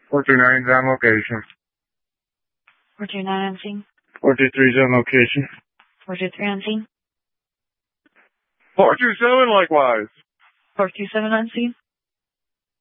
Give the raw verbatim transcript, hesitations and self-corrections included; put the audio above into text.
four two nine is on location. four two nine on scene. four two three is on location. four two three on scene. four two seven likewise. four two seven on scene.